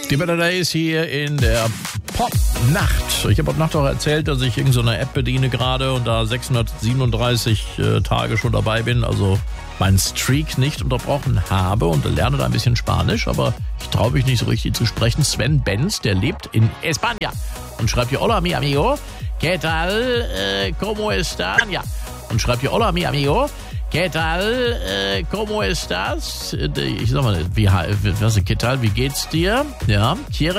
Die Better Days hier in der Pop-Nacht. Ich habe heute Nacht auch erzählt, dass ich irgendeine App bediene gerade und da 637 Tage schon dabei bin, also meinen Streak nicht unterbrochen habe und lerne da ein bisschen Spanisch, aber ich traue mich nicht so richtig zu sprechen. Sven Benz, der lebt in España und schreibt hier: Hola mi amigo, ¿qué tal? ¿Cómo estás? Ja. Und schreibt hier: Hola mi amigo, ¿qué tal? ¿Cómo estás? Ich sag mal, ¿qué tal? Wie geht's dir? Ja,